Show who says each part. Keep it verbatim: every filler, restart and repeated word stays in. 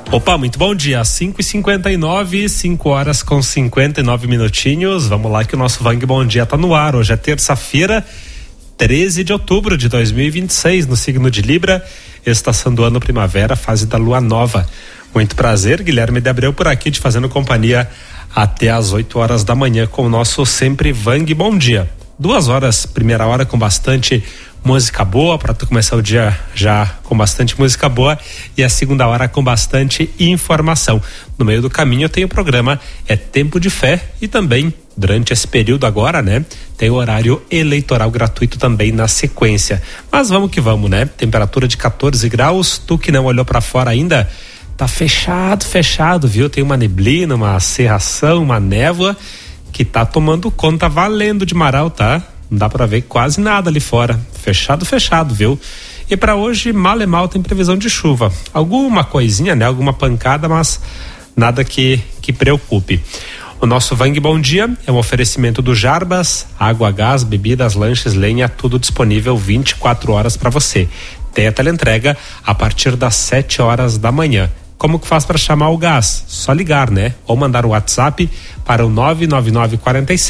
Speaker 1: Opa, muito bom dia, cinco e cinquenta e nove, cinco horas com cinquenta e nove minutinhos. Vamos lá que o nosso Vang Bom Dia tá no ar. Hoje é terça-feira, treze de outubro de dois mil e vinte e seis, no signo de Libra, estação do ano primavera, fase da lua nova. Muito prazer, Guilherme de Abreu por aqui, te fazendo companhia até às oito horas da manhã com o nosso sempre Vang Bom Dia. Duas horas, primeira hora com bastante música boa, para tu começar o dia já com bastante música boa, e a segunda hora com bastante informação. No meio do caminho tem o programa É Tempo de Fé, e também durante esse período agora, né, tem o horário eleitoral gratuito também na sequência. Mas vamos que vamos, né? Temperatura de quatorze graus, tu que não olhou para fora ainda, tá fechado, fechado, viu? Tem uma neblina, uma cerração, uma névoa que tá tomando conta valendo de Marau, tá? Não dá pra ver quase nada ali fora. Fechado, fechado, viu? E pra hoje, mal e mal, tem previsão de chuva. Alguma coisinha, né? Alguma pancada, mas nada que, que preocupe. O nosso Vang Bom Dia é um oferecimento do Jarbas, água, gás, bebidas, lanches, lenha, tudo disponível vinte e quatro horas pra você. Tem a teleentrega a partir das sete horas da manhã. Como que faz para chamar o gás? Só ligar, né? Ou mandar um WhatsApp para o nove nove nove quatro seis